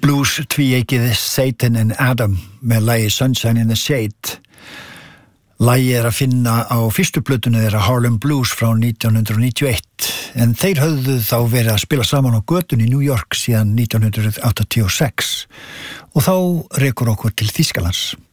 Blues tvíeikið Satan and Adam með lagi Sunshine in the Shade. Lagið að finna á fyrstu plötunni þeirra Harlem Blues frá 1991 en þeir höfðu þá verið að spila saman á götunni í New York síðan 1986 og þá rekur okkur til Þýskalands.